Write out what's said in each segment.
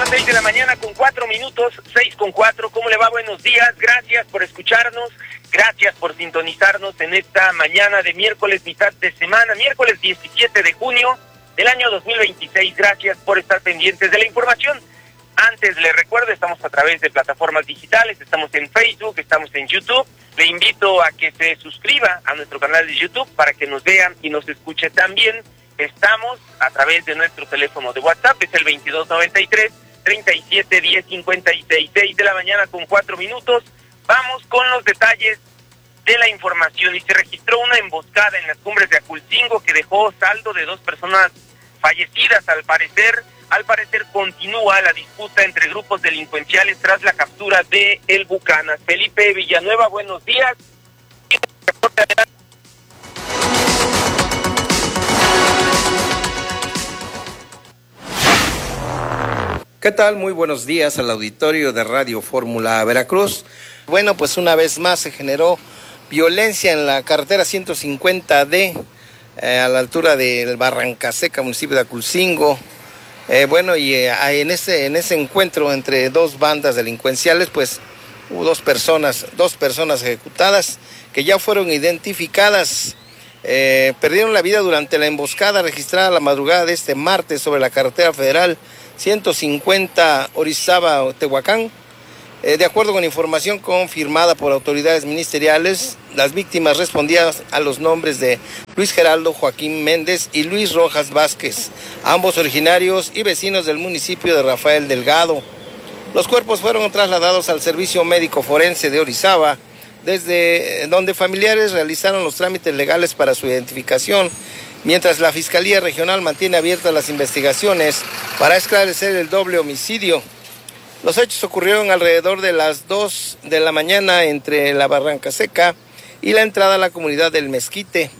6 de la mañana con 4 minutos, 6:04. ¿Cómo le va? Buenos días. Gracias por escucharnos. Gracias por sintonizarnos en esta mañana de miércoles, mitad de semana, miércoles 17 de junio del año 2026. Gracias por estar pendientes de la información. Antes les recuerdo, estamos a través de plataformas digitales, estamos en Facebook, estamos en YouTube. Le invito a que se suscriba a nuestro canal de YouTube para que nos vean y nos escuche también. Estamos a través de nuestro teléfono de WhatsApp, es el 2293-371056, 6 de la mañana con 4 minutos. Vamos con los detalles de la información. Y se registró una emboscada en las cumbres de Aculcingo que dejó saldo de 2 personas fallecidas. Al parecer continúa la disputa entre grupos delincuenciales tras la captura de El Bucanas. Felipe Villanueva, buenos días. ¿Qué tal? Muy buenos días al auditorio de Radio Fórmula Veracruz. Bueno, pues una vez más se generó violencia en la carretera 150D, a la altura del Barrancaseca, municipio de Aculcingo. En ese encuentro entre 2 bandas delincuenciales, pues hubo dos personas ejecutadas que ya fueron identificadas. Perdieron la vida durante la emboscada registrada la madrugada de este martes sobre la carretera federal 150 Orizaba-Tehuacán. De acuerdo con información confirmada por autoridades ministeriales, las víctimas respondían a los nombres de Luis Geraldo Joaquín Méndez y Luis Rojas Vázquez, ambos originarios y vecinos del municipio de Rafael Delgado. Los cuerpos fueron trasladados al Servicio Médico Forense de Orizaba, desde donde familiares realizaron los trámites legales para su identificación, mientras la Fiscalía Regional mantiene abiertas las investigaciones para esclarecer el doble homicidio. Los hechos ocurrieron alrededor de las 2 de la mañana entre la Barrancaseca y la entrada a la comunidad del Mezquite.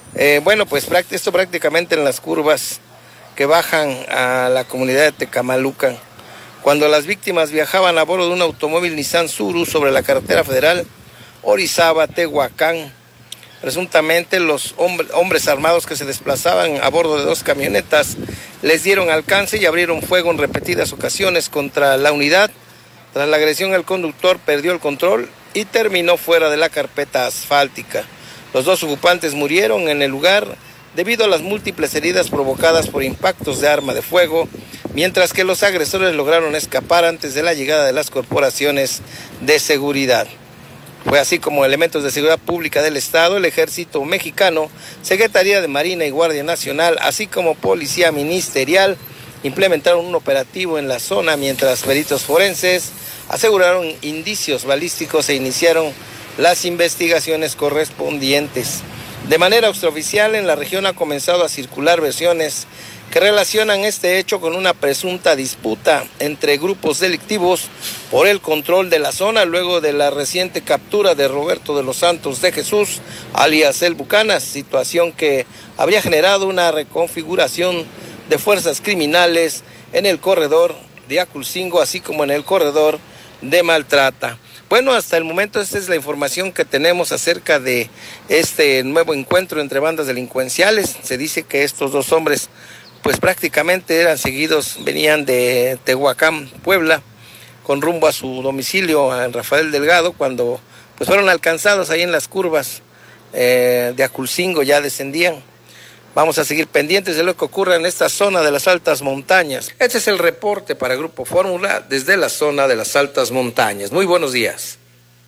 Esto prácticamente en las curvas que bajan a la comunidad de Tecamalucan, cuando las víctimas viajaban a bordo de un automóvil Nissan Suru sobre la carretera federal Orizaba-Tehuacán. Presuntamente los hombres armados que se desplazaban a bordo de 2 camionetas les dieron alcance y abrieron fuego en repetidas ocasiones contra la unidad. Tras la agresión, el conductor perdió el control y terminó fuera de la carpeta asfáltica. Los 2 ocupantes murieron en el lugar debido a las múltiples heridas provocadas por impactos de arma de fuego, mientras que los agresores lograron escapar antes de la llegada de las corporaciones de seguridad. Fue así como elementos de seguridad pública del Estado, el Ejército Mexicano, Secretaría de Marina y Guardia Nacional, así como Policía Ministerial, implementaron un operativo en la zona, mientras peritos forenses aseguraron indicios balísticos e iniciaron las investigaciones correspondientes. De manera extraoficial, en la región ha comenzado a circular versiones que relacionan este hecho con una presunta disputa entre grupos delictivos por el control de la zona luego de la reciente captura de Roberto de los Santos de Jesús, alias El Bucanas, situación que habría generado una reconfiguración de fuerzas criminales en el corredor de Aculcingo, así como en el corredor de Maltrata. Bueno, hasta el momento esta es la información que tenemos acerca de este nuevo encuentro entre bandas delincuenciales. Se dice que estos 2 hombres pues prácticamente eran seguidos, venían de Tehuacán, Puebla, con rumbo a su domicilio en Rafael Delgado, cuando pues fueron alcanzados ahí en las curvas de Aculcingo, ya descendían. Vamos a seguir pendientes de lo que ocurre en esta zona de las altas montañas. Este es el reporte para Grupo Fórmula desde la zona de las altas montañas. Muy buenos días.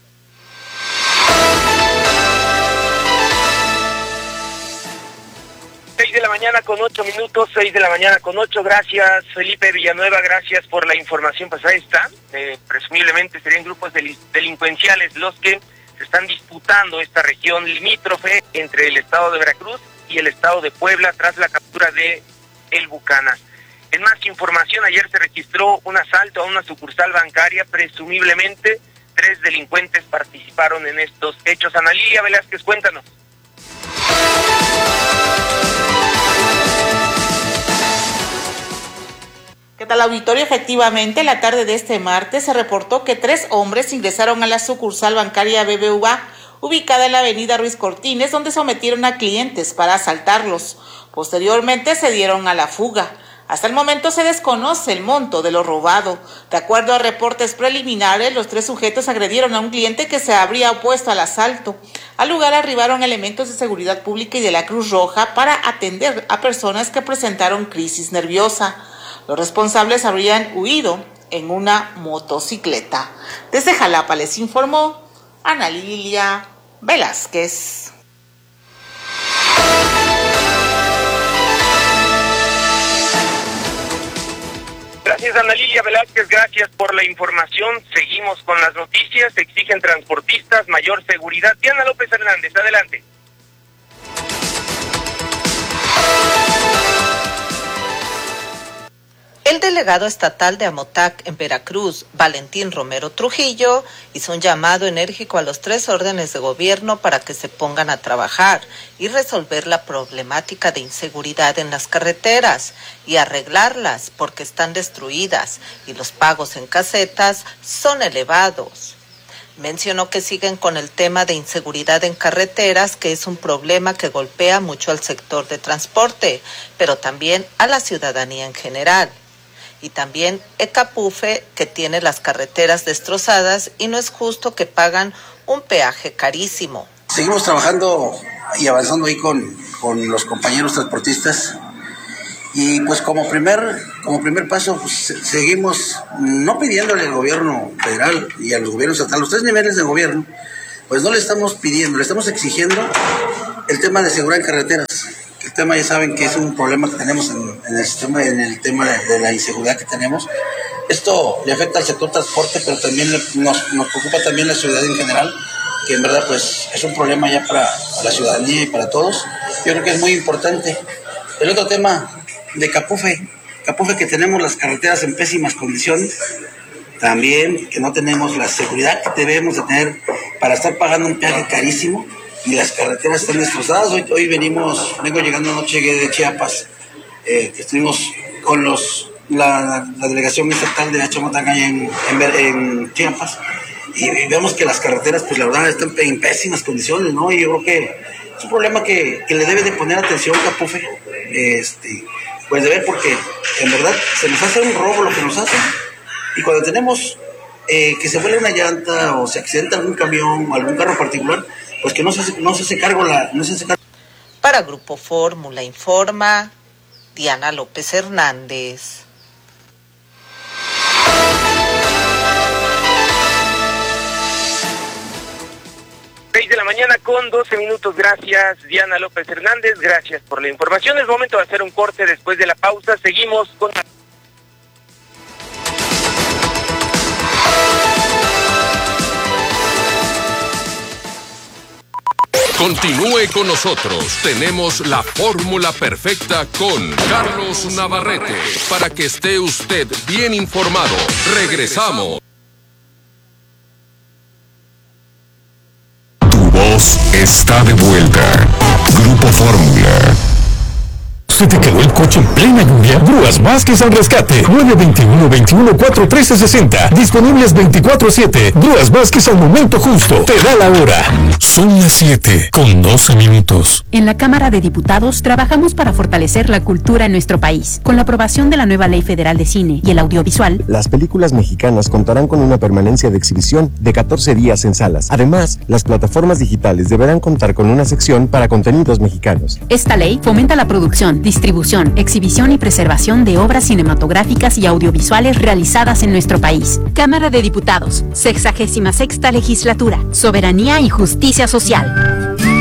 6 de la mañana con 8 minutos, 6 de la mañana con 8. Gracias, Felipe Villanueva, gracias por la información. Pues ahí está, presumiblemente serían grupos delincuenciales los que se están disputando esta región limítrofe entre el estado de Veracruz y el estado de Puebla tras la captura de El Bucanas. En más información, ayer se registró un asalto a una sucursal bancaria, presumiblemente 3 delincuentes participaron en estos hechos. Ana Lilia Velázquez, cuéntanos. ¿Qué tal, auditorio? Efectivamente, la tarde de este martes se reportó que 3 hombres ingresaron a la sucursal bancaria BBVA, ubicada en la avenida Ruiz Cortines, donde sometieron a clientes para asaltarlos. Posteriormente se dieron a la fuga. Hasta el momento se desconoce el monto de lo robado. De acuerdo a reportes preliminares, los 3 sujetos agredieron a un cliente que se habría opuesto al asalto. Al lugar arribaron elementos de seguridad pública y de la Cruz Roja para atender a personas que presentaron crisis nerviosa. Los responsables habrían huido en una motocicleta. Desde Jalapa les informó Ana Lilia Velázquez. Gracias, Ana Lilia Velázquez, gracias por la información. Seguimos con las noticias. Exigen transportistas mayor seguridad. Diana López Hernández, adelante. El delegado estatal de Amotac en Veracruz, Valentín Romero Trujillo, hizo un llamado enérgico a los 3 órdenes de gobierno para que se pongan a trabajar y resolver la problemática de inseguridad en las carreteras y arreglarlas porque están destruidas y los pagos en casetas son elevados. Mencionó que siguen con el tema de inseguridad en carreteras, que es un problema que golpea mucho al sector de transporte, pero también a la ciudadanía en general. Y también Ecapufe, que tiene las carreteras destrozadas y no es justo que pagan un peaje carísimo. Seguimos trabajando y avanzando ahí con los compañeros transportistas y pues como primer paso pues, seguimos no pidiéndole al gobierno federal y a los gobiernos estatales, los 3 niveles de gobierno, pues no le estamos pidiendo, le estamos exigiendo el tema de seguridad en carreteras. El tema ya saben que es un problema que tenemos en el sistema, en el tema de la inseguridad que tenemos. Esto le afecta al sector transporte, pero también nos preocupa también la ciudadanía en general, que en verdad pues es un problema ya para la ciudadanía y para todos. Yo creo que es muy importante. El otro tema de Capufe que tenemos las carreteras en pésimas condiciones, también que no tenemos la seguridad que debemos de tener para estar pagando un peaje carísimo. Y las carreteras están destrozadas. Hoy vengo llegando anoche, llegué de Chiapas, que estuvimos con la delegación estatal de Achamotac en Chiapas, y vemos que las carreteras, pues la verdad, están en pésimas condiciones, ¿no? Y yo creo que es un problema que le debe de poner atención Capufe, pues de ver, porque en verdad se nos hace un robo lo que nos hacen, y cuando tenemos que se vuele una llanta o se accidenta algún camión o algún carro particular, pues que no se hace cargo. Para Grupo Fórmula informa Diana López Hernández. 6 de la mañana con 12 minutos. Gracias, Diana López Hernández. Gracias por la información. Es momento de hacer un corte. Después de la pausa seguimos con... Continúe con nosotros. Tenemos la fórmula perfecta con Carlos Navarrete para que esté usted bien informado. Regresamos. Tu voz está de vuelta. Grupo Fórmula. ¿Se te quedó el coche en plena lluvia? Grúas Vázquez al rescate. 921-21-413-60. Disponibles 24/7. Grúas Vázquez al momento justo. Te da la hora. Son las 7:12. En la Cámara de Diputados trabajamos para fortalecer la cultura en nuestro país. Con la aprobación de la nueva Ley Federal de Cine y el Audiovisual, las películas mexicanas contarán con una permanencia de exhibición de 14 días en salas. Además, las plataformas digitales deberán contar con una sección para contenidos mexicanos. Esta ley fomenta la producción, distribución, exhibición y preservación de obras cinematográficas y audiovisuales realizadas en nuestro país. Cámara de Diputados, 66ª Legislatura, Soberanía y Justicia Social.